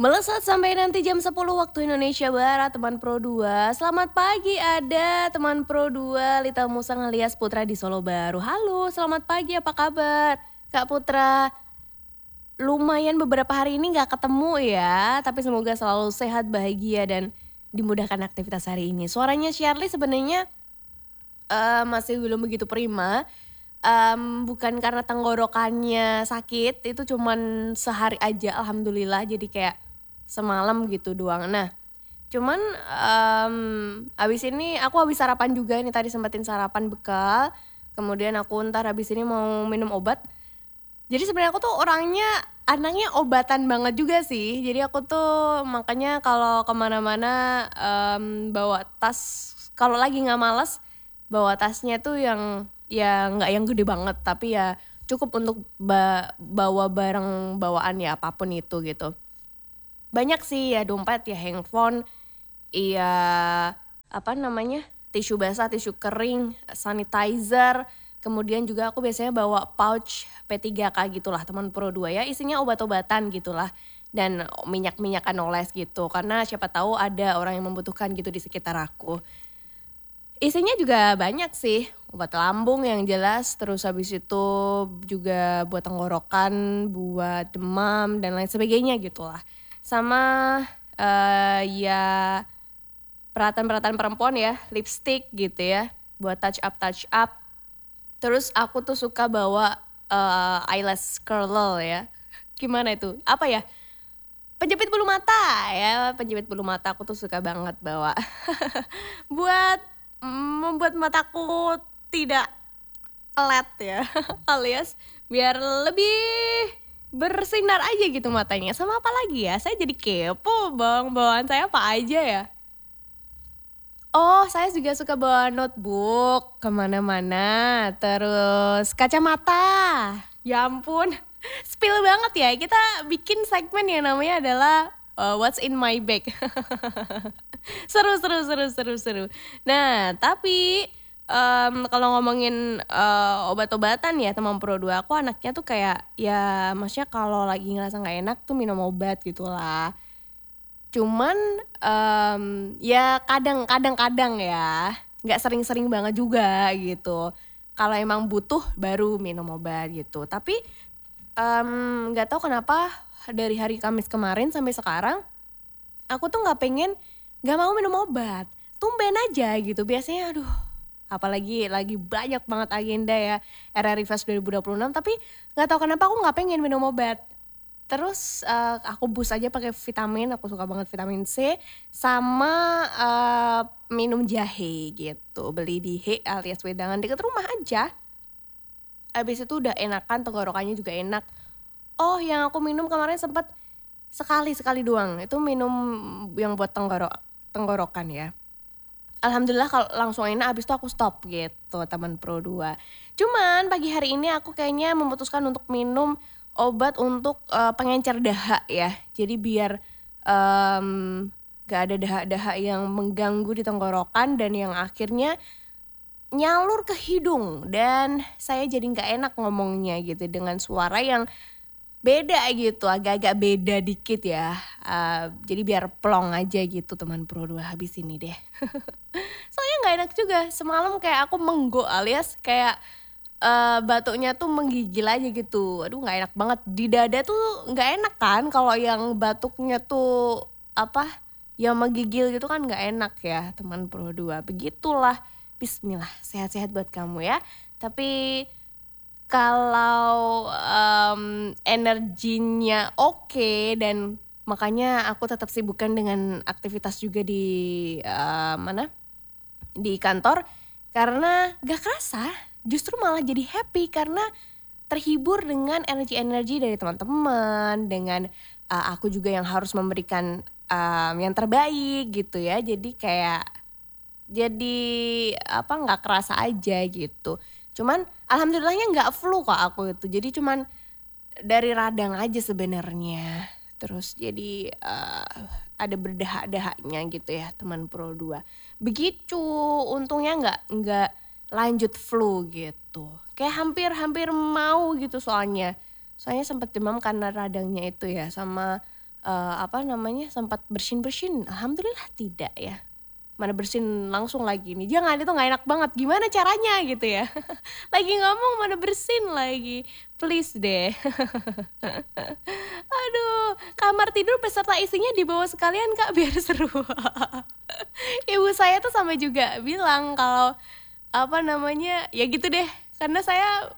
Melesat sampai nanti jam 10 waktu Indonesia Barat, teman Pro 2. Selamat pagi ada teman Pro 2, Lita Musang alias Putra di Solo Baru. Halo, selamat pagi, apa kabar? Kak Putra, lumayan beberapa hari ini gak ketemu ya, tapi semoga selalu sehat, bahagia, dan dimudahkan aktivitas hari ini. Suaranya Shirley sebenarnya masih belum begitu prima. Bukan karena tenggorokannya sakit, itu cuman sehari aja alhamdulillah, jadi kayak semalam gitu doang. Nah cuman abis ini aku habis sarapan juga, ini tadi sempetin sarapan bekal, kemudian aku ntar abis ini mau minum obat. Jadi sebenarnya aku tuh orangnya anaknya obatan banget juga sih, jadi aku tuh makanya kalau kemana-mana bawa tas, kalau lagi nggak malas bawa tasnya tuh yang ya nggak yang gede banget, tapi ya cukup untuk bawa barang bawaan ya apapun itu gitu. Banyak sih ya, dompet ya, handphone, iya apa namanya, tisu basah, tisu kering, sanitizer. Kemudian juga aku biasanya bawa pouch P3K gitulah teman Pro 2 ya, isinya obat-obatan gitulah. Dan minyak-minyakan oles gitu, karena siapa tahu ada orang yang membutuhkan gitu di sekitar aku. Isinya juga banyak sih, obat lambung yang jelas, terus habis itu juga buat tenggorokan, buat demam dan lain sebagainya gitulah. Sama ya peralatan-peralatan perempuan ya, lipstick gitu ya, buat touch up. Terus aku tuh suka bawa eyelash curler ya. Gimana itu? Apa ya? Penjepit bulu mata ya, penjepit bulu mata aku tuh suka banget bawa. Buat membuat mataku tidak elet ya, alias biar lebih bersinar aja gitu matanya. Sama apa lagi ya, saya jadi kepo bang, bawaan saya apa aja ya. Oh, saya juga suka bawa notebook kemana-mana, terus kacamata. Ya ampun, spill banget ya, kita bikin segmen yang namanya adalah What's in my bag. Seru. Nah tapi kalau ngomongin obat-obatan ya teman Pro 2, aku anaknya tuh kayak ya maksudnya kalau lagi ngerasa nggak enak tuh minum obat gitulah. Cuman ya kadang-kadang ya, nggak sering-sering banget juga gitu. Kalau emang butuh baru minum obat gitu. Tapi nggak tahu kenapa dari hari Kamis kemarin sampai sekarang aku tuh nggak mau minum obat, tumben aja gitu. Biasanya aduh, apalagi lagi banyak banget agenda ya RRI Fest 2026, tapi nggak tahu kenapa aku nggak pengen minum obat. Terus aku boost aja pakai vitamin, aku suka banget vitamin C, sama minum jahe gitu, beli di He alias Wedangan deket rumah aja. Abis itu udah enakan, tenggorokannya juga enak. Oh, yang aku minum kemarin sempat sekali doang. Itu minum yang buat tenggorokan ya. Alhamdulillah kalau langsung enak, abis itu aku stop gitu teman Pro 2. Cuman pagi hari ini aku kayaknya memutuskan untuk minum obat untuk pengencer dahak ya. Jadi biar gak ada dahak-dahak yang mengganggu di tenggorokan dan yang akhirnya nyalur ke hidung. Dan saya jadi gak enak ngomongnya gitu dengan suara yang beda gitu, agak-agak beda dikit ya. Jadi biar plong aja gitu teman Pro 2 habis ini deh. Soalnya gak enak juga, semalam kayak aku menggok alias kayak batuknya tuh menggigil aja gitu. Aduh gak enak banget, di dada tuh gak enak kan kalau yang batuknya tuh apa, yang menggigil gitu kan gak enak ya teman Pro 2. Begitulah, bismillah, sehat-sehat buat kamu ya. Tapi kalau energinya oke, dan makanya aku tetap sibukkan dengan aktivitas juga di di kantor, karena gak kerasa justru malah jadi happy karena terhibur dengan energi-energi dari teman-teman, dengan aku juga yang harus memberikan yang terbaik gitu ya. Jadi kayak apa, nggak kerasa aja gitu. Cuman alhamdulillahnya nggak flu kok aku itu, jadi cuman dari radang aja sebenarnya. Terus jadi ada berdahak-dahaknya gitu ya teman Pro 2. Begitu, untungnya nggak lanjut flu gitu. Kayak hampir mau gitu soalnya sempat demam karena radangnya itu ya, sama sempat bersin-bersin. Alhamdulillah tidak ya. Mana bersin langsung lagi nih, jangan, itu gak enak banget, gimana caranya gitu ya. Lagi ngomong mana bersin lagi, please deh. Aduh, kamar tidur beserta isinya dibawa sekalian Kak biar seru. Ibu saya tuh sama juga bilang kalau ya gitu deh, karena saya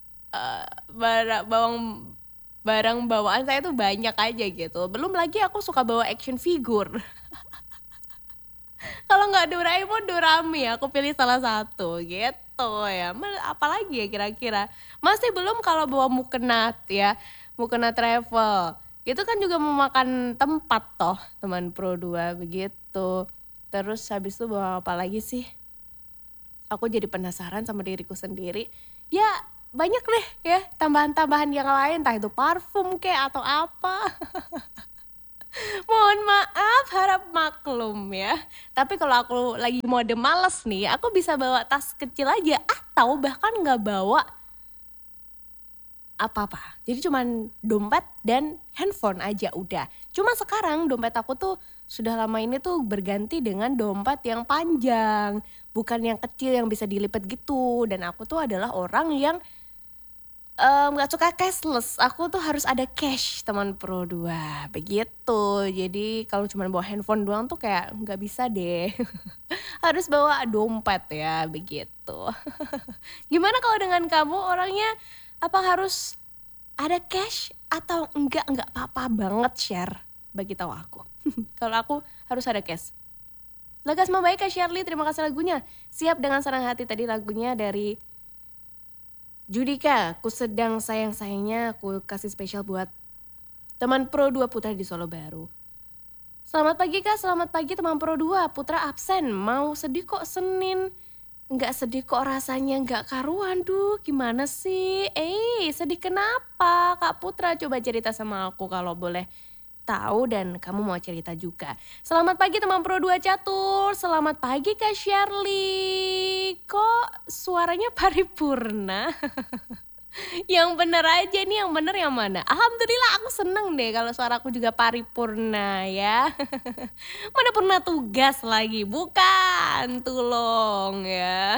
barang bawaan saya tuh banyak aja gitu. Belum lagi aku suka bawa action figure. Kalau nggak Doraemon, Dorami, aku pilih salah satu gitu ya. Apalagi ya kira-kira. Masih belum kalau bawa mukena ya, mukena travel. Itu kan juga memakan tempat toh, teman Pro 2 begitu. Terus habis itu bawa apa lagi sih? Aku jadi penasaran sama diriku sendiri. Ya banyak deh ya tambahan-tambahan yang lain, entah itu parfum kayak atau apa. Mohon maaf, harap maklum ya. Tapi kalau aku lagi mode males nih, aku bisa bawa tas kecil aja atau bahkan nggak bawa apa-apa. Jadi cuman dompet dan handphone aja udah. Cuma sekarang dompet aku tuh sudah lama ini tuh berganti dengan dompet yang panjang, bukan yang kecil yang bisa dilipat gitu. Dan aku tuh adalah orang yang gak suka cashless, aku tuh harus ada cash teman Pro 2 begitu. Jadi kalau cuma bawa handphone doang tuh kayak gak bisa deh. Harus bawa dompet ya begitu. Gimana kalau dengan kamu orangnya, apa harus ada cash atau enggak apa-apa banget, share bagi tahu aku. Kalau aku harus ada cash. Lekas membaik Kak Shirley, terima kasih lagunya. Siap dengan senang hati, tadi lagunya dari Judika, aku sedang sayang-sayangnya, aku kasih spesial buat teman Pro 2 Putra di Solo Baru. Selamat pagi Kak, selamat pagi teman Pro 2, Putra absen, mau sedih kok Senin. Enggak sedih kok rasanya, enggak karuan, duh gimana sih? Sedih kenapa? Kak Putra coba cerita sama aku kalau boleh tahu dan kamu mau cerita juga. Selamat pagi teman Pro 2 Catur, selamat pagi Kak Shirley. Kok suaranya paripurna? Yang bener aja nih, yang bener yang mana? Alhamdulillah aku seneng deh kalau suaraku juga paripurna ya. Mana pernah tugas lagi, bukan tulung ya.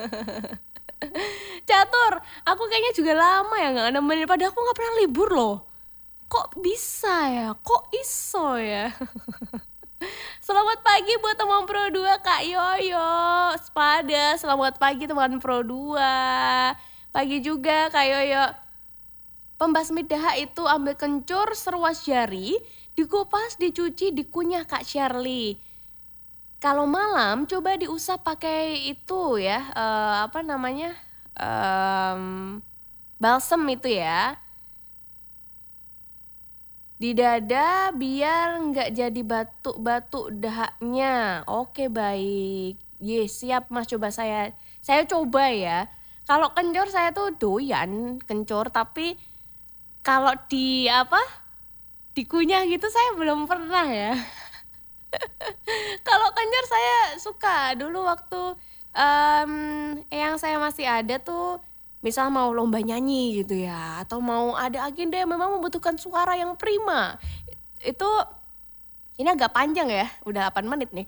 Catur, aku kayaknya juga lama ya gak nemenin, padahal aku gak pernah libur loh. Kok bisa ya? Kok iso ya? Selamat pagi buat teman Pro 2 Kak Yoyo Spada. Selamat pagi teman Pro 2. Pagi juga Kak Yoyo. Pembasmi dahak itu ambil kencur, seruas jari, dikupas, dicuci, dikunyah Kak Shirley. Kalau malam coba diusap pakai itu ya, balsem itu ya. Di dada biar nggak jadi batuk-batuk dahaknya. Oke baik. Siap Mas, coba saya coba ya. Kalau kencur saya tuh doyan kencur, tapi kalau dikunyah gitu saya belum pernah ya. Kalau kencur saya suka. Dulu waktu yang saya masih ada tuh, misal mau lomba nyanyi gitu ya, atau mau ada agenda yang memang membutuhkan suara yang prima, itu ini agak panjang ya, udah 8 menit nih.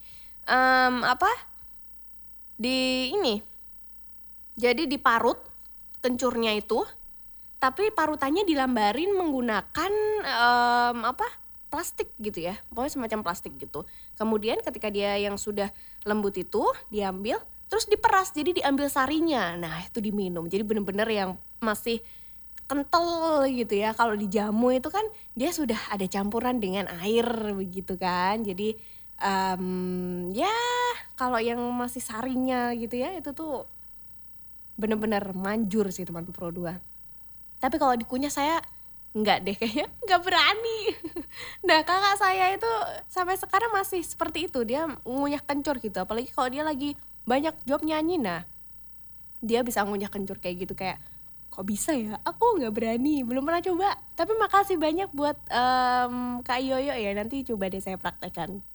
Jadi diparut kencurnya itu, tapi parutannya dilambarin menggunakan plastik gitu ya, pokoknya semacam plastik gitu. Kemudian ketika dia yang sudah lembut itu diambil, terus diperas, jadi diambil sarinya. Nah itu diminum, jadi bener-bener yang masih kental gitu ya. Kalau dijamu itu kan dia sudah ada campuran dengan air begitu kan. Jadi ya kalau yang masih sarinya gitu ya, itu tuh bener-bener manjur sih teman Pro 2. Tapi kalau dikunyah saya enggak deh, kayaknya enggak berani. Nah kakak saya itu sampai sekarang masih seperti itu, dia ngunyah kencur gitu. Apalagi kalau dia lagi banyak job nyanyi, nah dia bisa ngunyah kencur kayak gitu. Kayak kok bisa ya, aku nggak berani, belum pernah coba. Tapi makasih banyak buat Kak Yoyo ya, nanti coba deh saya praktekkan.